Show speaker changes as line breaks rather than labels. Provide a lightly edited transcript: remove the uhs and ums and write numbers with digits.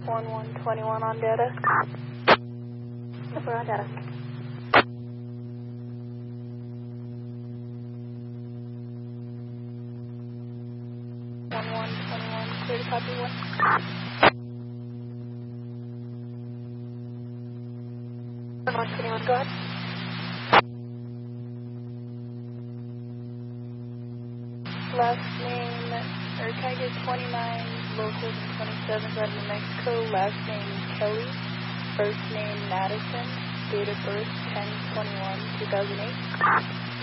1121 on data.
We're on data.
Clear to copy 1.
1121, go ahead.
Last name, or can I get 29 locals and 27 out of New Mexico? Last name Kelly, first name Madison, date of birth 10/21/2008.